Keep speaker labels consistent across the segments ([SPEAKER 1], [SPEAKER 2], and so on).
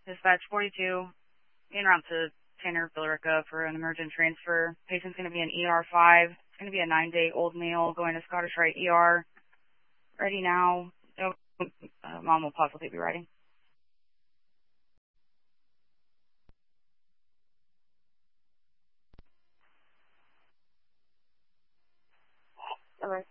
[SPEAKER 1] Dispatch 42, en route to Tanner, Billerica for an emergent transfer. Patient's going to be an ER5. It's going to be a 9-day old male going to Scottish Rite ER. Ready now. Oh, Mom will possibly be ready. All right.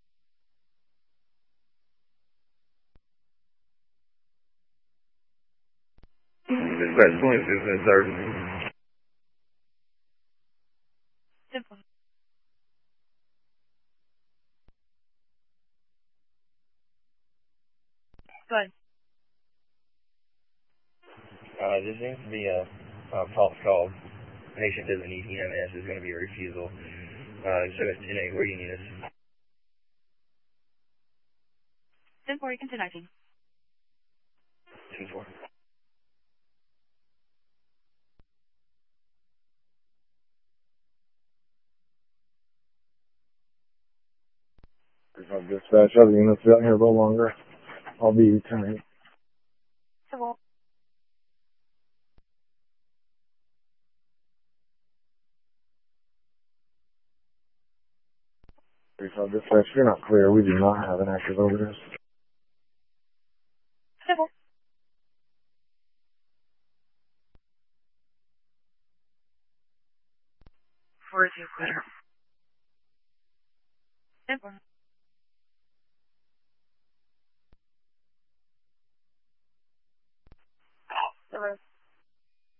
[SPEAKER 2] Dispatch 26 and 30.
[SPEAKER 1] Simple. Good.
[SPEAKER 2] There seems to be a false call. Patient doesn't need EMS. There's going to be a refusal. So, Janae, where do you need us?
[SPEAKER 1] 10-4, you can 10-19.
[SPEAKER 2] 10-4.
[SPEAKER 3] If I dispatch other units out here a little longer, I'll be 10-8.
[SPEAKER 1] Simple.
[SPEAKER 3] If I dispatch, you're not clear. We do not have an active overdose.
[SPEAKER 1] Simple. 42 clear. 10-4.